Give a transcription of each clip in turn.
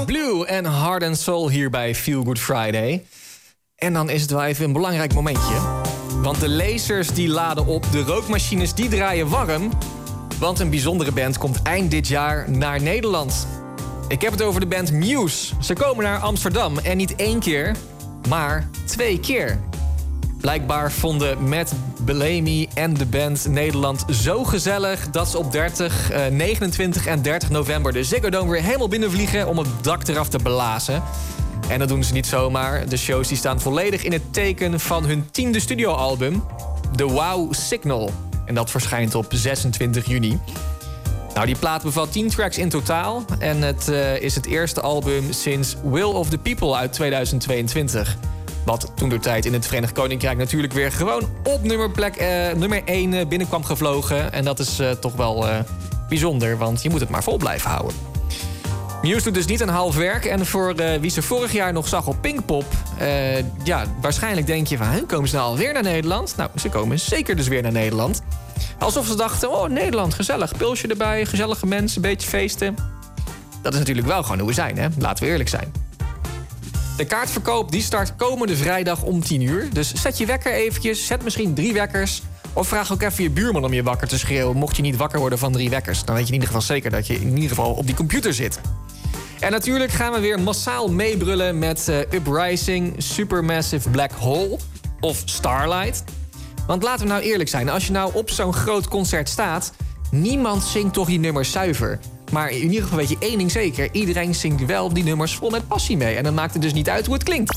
Blue en Heart and Soul hier bij Feel Good Friday. En dan is het wel even een belangrijk momentje. Want de lasers die laden op, de rookmachines die draaien warm. Want een bijzondere band komt eind dit jaar naar Nederland. Ik heb het over de band Muse. Ze komen naar Amsterdam en niet 1 keer, maar 2 keer. Blijkbaar vonden Matt Bellamy en de band Nederland zo gezellig dat ze op 30, 29 en 30 november de Ziggo Dome weer helemaal binnenvliegen om het dak eraf te blazen. En dat doen ze niet zomaar. De shows die staan volledig in het teken van hun 10e studioalbum, The Wow Signal. En dat verschijnt op 26 juni. Nou, die plaat bevat 10 tracks in totaal. En het is het eerste album sinds Will of the People uit 2022. Wat toentertijd in het Verenigd Koninkrijk natuurlijk weer gewoon op nummer 1 binnenkwam gevlogen. En dat is toch wel bijzonder, want je moet het maar vol blijven houden. Muse doet dus niet een half werk. En voor wie ze vorig jaar nog zag op Pinkpop, waarschijnlijk denk je van, komen ze nou alweer naar Nederland? Nou, ze komen zeker dus weer naar Nederland. Alsof ze dachten, oh, Nederland, gezellig. Pilsje erbij, gezellige mensen, een beetje feesten. Dat is natuurlijk wel gewoon hoe we zijn, hè? Laten we eerlijk zijn. De kaartverkoop die start komende vrijdag om 10 uur. Dus zet je wekker eventjes, zet misschien 3 wekkers. Of vraag ook even je buurman om je wakker te schreeuwen. Mocht je niet wakker worden van 3 wekkers. Dan weet je in ieder geval zeker dat je in ieder geval op die computer zit. En natuurlijk gaan we weer massaal meebrullen met Uprising, Supermassive Black Hole of Starlight. Want laten we nou eerlijk zijn, als je nou op zo'n groot concert staat, niemand zingt toch die nummers zuiver. Maar in ieder geval weet je 1 ding zeker, iedereen zingt wel die nummers vol met passie mee. En dan maakt het dus niet uit hoe het klinkt.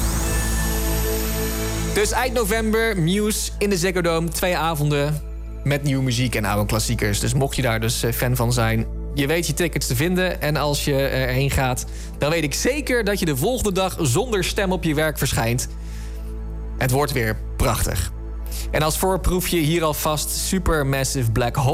Dus eind november, Muse in de Ziggo Dome, 2 avonden met nieuwe muziek en oude klassiekers. Dus mocht je daar dus fan van zijn, je weet je tickets te vinden. En als je erheen gaat, dan weet ik zeker dat je de volgende dag zonder stem op je werk verschijnt. Het wordt weer prachtig. En als voorproefje hier alvast Supermassive Black Hole.